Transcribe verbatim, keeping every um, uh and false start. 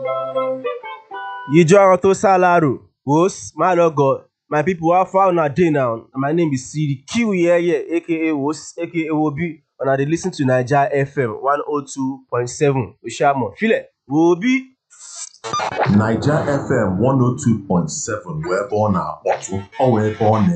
Ijoro to Salaro, Wos, man of God. My people, how far una dey now? My name is Sidi Q here, here, aka Wos, aka Wobi. And they listen to Naija F M one oh two point seven. Oshamo, feel it? Wobi. Naija F M one oh two point seven wee ebe ọ na-akpọtụ ọ wee ebe ọ na